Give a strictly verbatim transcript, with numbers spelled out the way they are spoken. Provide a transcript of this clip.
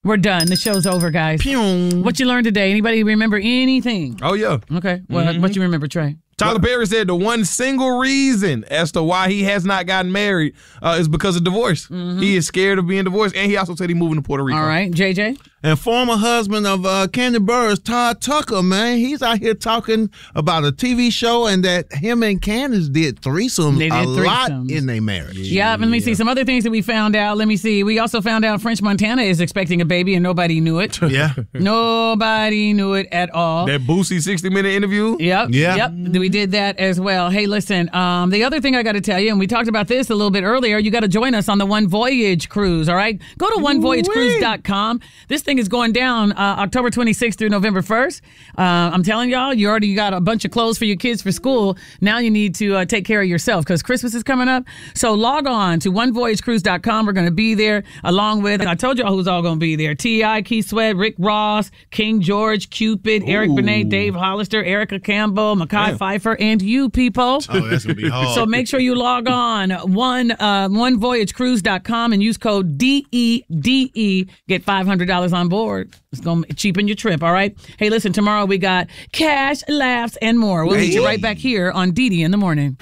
We're done. The show's over, guys. Pew. What you learned today? Anybody remember anything? Oh, yeah. Okay. Well, mm-hmm. What you remember, Trey? Tyler Perry said the one single reason as to why he has not gotten married uh, is because of divorce. Mm-hmm. He is scared of being divorced, and he also said he's moving to Puerto Rico. All right, J J? And former husband of uh, Candy Burris, Todd Tucker, man, he's out here talking about a T V show and that him and Candace did threesomes they did a threesomes. lot in their marriage. Yeah, yeah, let me see some other things that we found out. Let me see. We also found out French Montana is expecting a baby, and nobody knew it. Yeah. Nobody knew it at all. That Boosie sixty-minute interview? Yep. Yeah. Yep. We did that as well. Hey, listen, um, the other thing I got to tell you, and we talked about this a little bit earlier, you got to join us on the One Voyage cruise, all right? Go to one voyage cruise dot com. This thing is going down uh, October twenty-sixth through November first. Uh, I'm telling y'all, you already got a bunch of clothes for your kids for school. Now you need to uh, take care of yourself because Christmas is coming up. So log on to one voyage cruise dot com. We're going to be there along with, and I told y'all who's all going to be there. T I, Keith Sweat, Rick Ross, King George, Cupid, Ooh. Eric Benet, Dave Hollister, Erica Campbell, Mekhi yeah. Pfeiffer, and you people. Oh, that's going to be hard. So make sure you log on one uh, one voyage cruise dot com and use code D E D E. Get five hundred dollars on board. It's going to cheapen your trip, all right? Hey, listen, tomorrow we got cash, laughs, and more. We'll meet you right back here on D D in the morning.